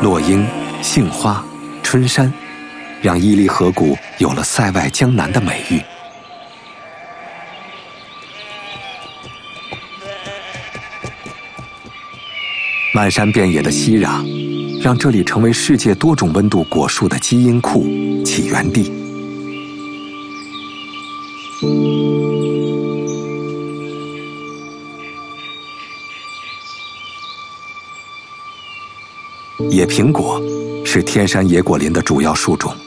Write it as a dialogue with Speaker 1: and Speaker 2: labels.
Speaker 1: 落英、杏花、春山，让伊犁河谷有了塞外江南的美誉。漫山遍野的熙壤，让这里成为世界多种温度果树的基因库、起源地。野苹果是天山野果林的主要树种。